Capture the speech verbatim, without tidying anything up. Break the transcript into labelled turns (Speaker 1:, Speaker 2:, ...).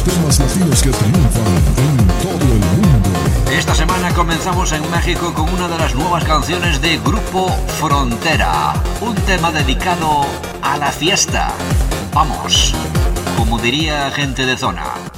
Speaker 1: los temas latinos que triunfan en todo el mundo.
Speaker 2: Esta semana comenzamos en México con una de las nuevas canciones de Grupo Frontera, un tema dedicado a la fiesta. Vamos, como diría gente de zona.